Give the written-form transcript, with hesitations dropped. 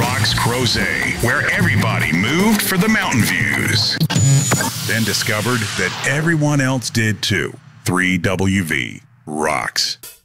Rocks Crozet, where everybody moved for the mountain views. Then discovered that everyone else did too. 3WV rocks.